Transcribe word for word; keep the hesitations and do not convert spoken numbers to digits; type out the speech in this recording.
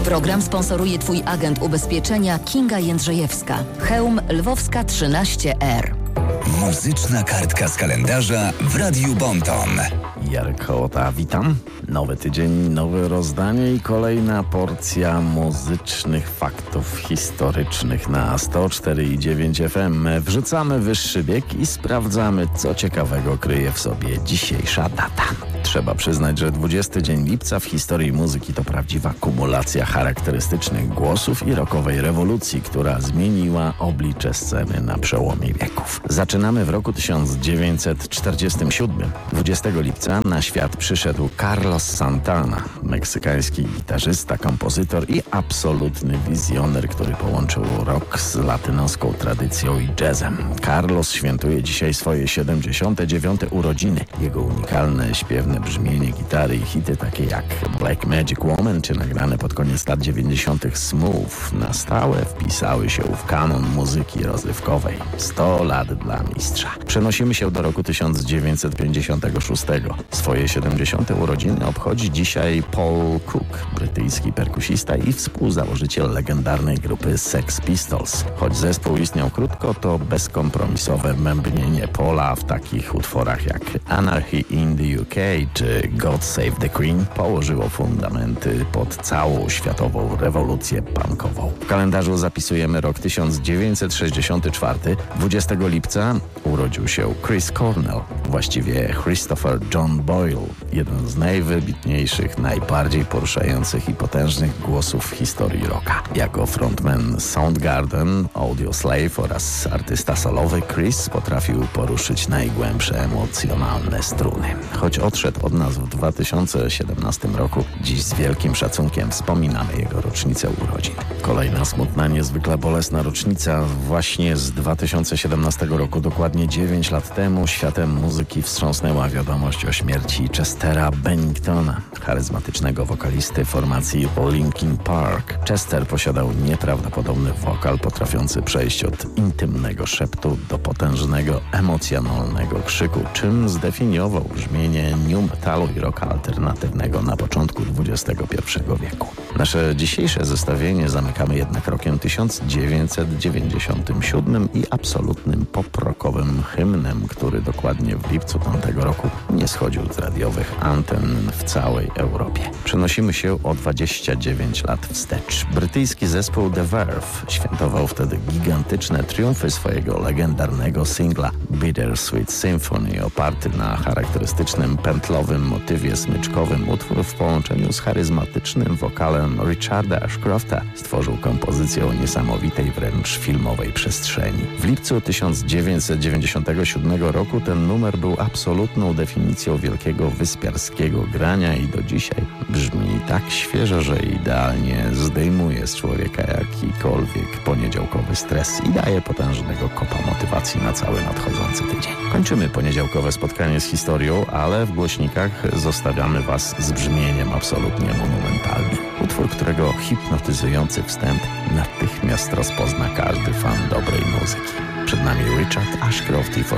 Program sponsoruje Twój agent ubezpieczenia Kinga Jędrzejewska. Chełm Lwowska trzynaście R. Muzyczna kartka z kalendarza w Radiu Bonton. Jarek Hołota, witam. Nowy tydzień, nowe rozdanie i kolejna porcja muzycznych faktów historycznych na sto cztery i dziewięć F M. Wrzucamy wyższy bieg i sprawdzamy, co ciekawego kryje w sobie dzisiejsza data. Trzeba przyznać, że dwudziesty dzień lipca w historii muzyki to prawdziwa kumulacja charakterystycznych głosów i rockowej rewolucji, która zmieniła oblicze sceny na przełomie wieków. Zaczynamy w roku tysiąc dziewięćset czterdziestym siódmym. dwudziestego lipca na świat przyszedł Carlos Santana, meksykański gitarzysta, kompozytor i absolutny wizjoner, który połączył rock z latynoską tradycją i jazzem. Carlos świętuje dzisiaj swoje siedemdziesiąte dziewiąte urodziny. Jego unikalne, śpiewne brzmienie gitary i hity takie jak Black Magic Woman czy nagrane pod koniec lat dziewięćdziesiątych Smooth na stałe wpisały się w kanon muzyki rozrywkowej. sto lat dla mistrza. Przenosimy się do roku tysiąc dziewięćset pięćdziesiątego szóstego. Swoje siedemdziesiąte urodziny obchodzi dzisiaj Paul Cook, brytyjski perkusista i współzałożyciel legendarnej grupy Sex Pistols. Choć zespół istniał krótko, to bezkompromisowe bębnienie Paula w takich utworach jak Anarchy in the U K czy God Save the Queen położyło fundamenty pod całą światową rewolucję punkową. W kalendarzu zapisujemy rok tysiąc dziewięćset sześćdziesiąty czwarty. dwudziestego lipca urodził się Chris Cornell, właściwie Christopher John Boyle, jeden z najwybitniejszych, najbardziej poruszających i potężnych głosów w historii rocka. Jako frontman Soundgarden, Audioslave oraz artysta solowy, Chris potrafił poruszyć najgłębsze emocjonalne struny. Choć odszedł od nas w dwa tysiące siedemnastym roku, dziś z wielkim szacunkiem wspominamy jego rocznicę urodzin. Kolejna smutna, niezwykle bolesna rocznica. Właśnie z dwa tysiące siedemnastego roku, dokładnie dziewięć lat temu, światem muzyki wstrząsnęła wiadomość o śmierci Chestera Benningtona, charyzmatycznego wokalisty formacji Linkin Park. Chester posiadał nieprawdopodobny wokal potrafiący przejść od intymnego szeptu do potężnego, emocjonalnego krzyku, czym zdefiniował brzmienie new metalu i rocka alternatywnego na początku dwudziestego pierwszego wieku. Nasze dzisiejsze zestawienie zamykamy jednak rokiem tysiąc dziewięćset dziewięćdziesiątym siódmym i absolutnym pop-rockowym hymnem, który dokładnie w lipcu tamtego roku nie schodził z radiowych anten w całej Europie. Przenosimy się o dwadzieścia dziewięć lat wstecz. Brytyjski zespół The Verve świętował wtedy gigantyczne triumfy swojego legendarnego singla Bittersweet Symphony, oparty na charakterystycznym pętlowym motywie smyczkowym. Utwór w połączeniu z charyzmatycznym wokalem Richarda Ashcrofta stworzył kompozycję o niesamowitej wręcz filmowej przestrzeni. W lipcu tysiąc dziewięćset dziewięćdziesiątego siódmego roku ten numer był absolutną definicją wielkiego wyspiarskiego grania i do dzisiaj brzmi tak świeżo, że idealnie zdejmuje z człowieka jakikolwiek poniedziałkowy stres i daje potężnego kopa motywacji na cały nadchodzący tydzień. Kończymy poniedziałkowe spotkanie z historią, ale w głośnikach zostawiamy Was z brzmieniem absolutnie monumentalnym. Utwór, którego hipnotyzujący wstęp natychmiast rozpozna każdy fan dobrej muzyki. Przed nami Richard Ashcroft i